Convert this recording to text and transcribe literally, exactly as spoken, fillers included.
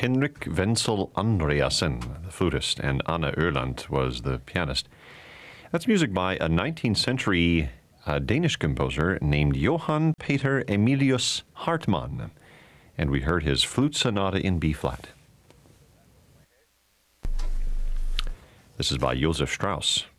Henrik Wenzel Andreasen, the flutist, and Anna Erland was the pianist. That's music by a nineteenth century uh, Danish composer named Johann Peter Emilius Hartmann, and we heard his Flute Sonata in B-flat. This is by Joseph Strauss.